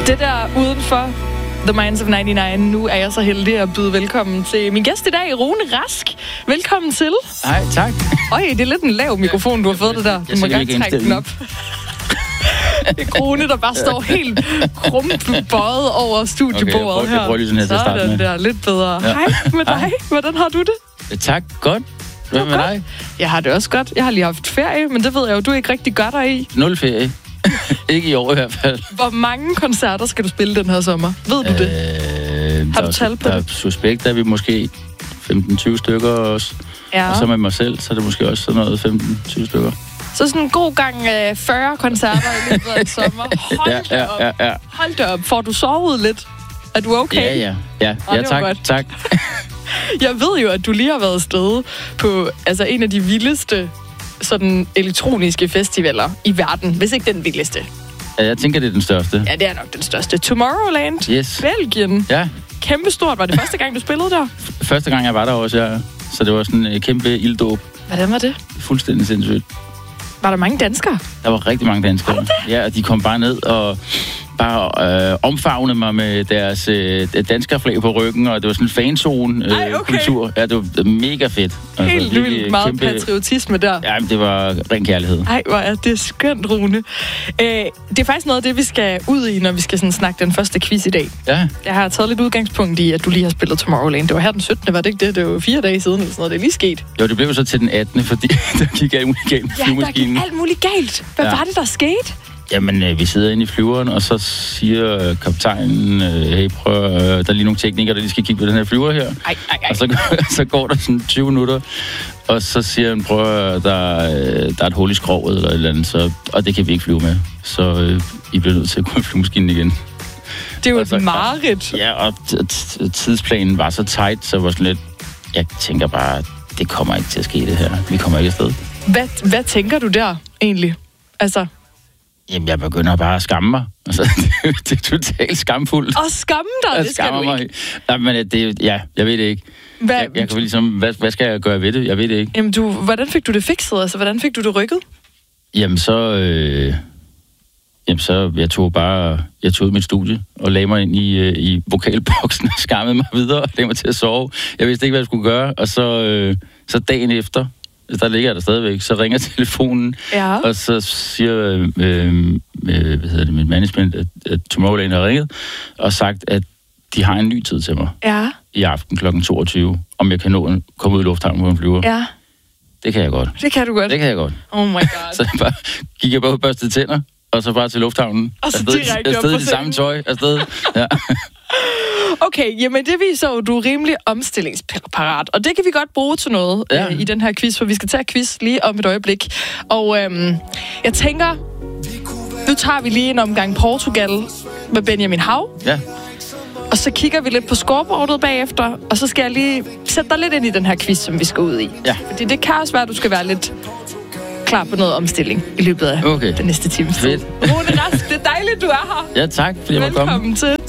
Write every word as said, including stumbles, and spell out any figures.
Det der udenfor The Minds of nioghalvfems. Nu er jeg så heldig at byde velkommen til min gæst i dag, Rune Rask. Velkommen til. Hej, tak. Øj, det er lidt en lav mikrofon, du har fået det der. Du må gerne trække den op. Det er Rune, der bare står helt krumpebøjet over studiebordet okay, jeg prøver, her. jeg prøver sådan her sådan der, lidt bedre. Ja. Hej med dig. Hej. Hvordan har du det? Tak, godt. Hvad med dig? Jeg har det også godt. Jeg har lige haft ferie, men det ved jeg jo, du ikke rigtig gør dig i. Nul ferie. Ikke i år i hvert fald. Hvor mange koncerter skal du spille den her sommer? Ved du det? Øh, har du tal på der det? Der er Suspekt, der er vi måske femten tyve stykker også. Ja. Og så med mig selv, så er det måske også sådan noget femten tyve stykker. Så sådan en god gang øh, fyrre koncerter i løbet af en sommer. Hold ja, da ja, op. ja, ja. Hold da op. Får du sovet lidt? Er du okay? Ja, ja. Ja, oh, ja tak, tak. Jeg ved jo, at du lige har været afsted på altså, en af de vildeste sådan, elektroniske festivaler i verden, hvis ikke den vildeste. Ja, jeg tænker, det er den største. Ja, det er nok den største. Tomorrowland, yes. Belgien. Ja. Kæmpe stort. Var det første gang, du spillede der? Første gang, jeg var der også, ja. Så det var sådan en kæmpe ilddåb. Hvordan var det? Fuldstændig sindssygt. Var der mange danskere? Der var rigtig mange danskere. Ja, og de kom bare ned og bare øh, omfavnede mig med deres øh, danskerflag på ryggen, og det var sådan en fanzone øh, okay. kultur. Ja, det var mega fedt. Altså, helt vildt meget kæmpe patriotisme der. Ja, det var ren kærlighed. Ej, hvor er det skønt, Rune. Øh, det er faktisk noget af det, vi skal ud i, når vi skal sådan snakke den første quiz i dag. Ja. Jeg har taget lidt udgangspunkt i, at du lige har spillet Tomorrowland. Det var her den syttende, var det ikke det? Det var fire dage siden, eller sådan noget. Det er lige sket. Jo, det blev jo så til den attende, fordi der gik alt muligt galt med ja, flyvemaskinen. Ja, der gik alt muligt galt. Hvad ja. var det, der skete? Jamen, øh, vi sidder inde i flyveren, og så siger øh, kaptajnen, øh, hey, prøv, øh, der er lige nogle teknikere, der lige skal kigge på den her flyver her. Ej, ej, ej. Og så, så går der sådan tyve minutter, og så siger han, prøv, der, øh, der er et hul i skroget eller et eller andet, så, og det kan vi ikke flyve med. Så øh, I bliver nødt til at gå i flyvemaskinen igen. Det er jo et mareridt. Ja, og tidsplanen var så tight, så var sådan lidt, jeg tænker bare, det kommer ikke til at ske det her. Vi kommer ikke afsted. Hvad, hvad tænker du der egentlig? Altså... Jamen, jeg begynder bare at skamme mig. Altså, det, det er totalt skamfuldt. Og skamme dig, jeg det skal du mig. ikke. Nej, men det, ja, jeg ved det ikke. Hvad, jeg, jeg kan ligesom, hvad, hvad skal jeg gøre ved det? Jeg ved det ikke. Jamen, du, hvordan fik du det fikset? Altså, hvordan fik du det rykket? Jamen, så... Øh, jamen, så jeg tog bare... Jeg tog ud mit studie og lagde mig ind i, øh, i vokalboksen og skammede mig videre og lagde mig til at sove. Jeg vidste ikke, hvad jeg skulle gøre. Og så, øh, så dagen efter... Der ligger jeg der stadigvæk. Så ringer telefonen, ja. Og så siger øh, øh, hvad hedder det, mit management, at, at Tomorrowland har ringet og sagt, at de har en ny tid til mig ja. i aften klokken toogtyve, om jeg kan nå en, komme ud i lufthavnen på en flyver. Ja. Det kan jeg godt. Det kan du godt? Det kan jeg godt. Oh my god. Så jeg bare, gik jeg bare ud og børstede tænder, og så bare til lufthavnen. Og så afsted, direkte op afsted på i det samme tøj. Afsted. Ja. Okay, jamen det viser jo, at du er rimelig omstillingsparat, og det kan vi godt bruge til noget ja. øh, i den her quiz, for vi skal tage quiz lige om et øjeblik. Og øhm, jeg tænker, nu tager vi lige en omgang Portugal med Benjamin Hav. Ja. Og så kigger vi lidt på scoreboardet bagefter, og så skal jeg lige sætte dig lidt ind i den her quiz, som vi skal ud i. Ja. Fordi det kan også være, at du skal være lidt klar på noget omstilling i løbet af okay. den næste time. Fedt. Rune Rask, det er dejligt, du er her. Ja, tak, fordi jeg måtte komme. Velkommen til.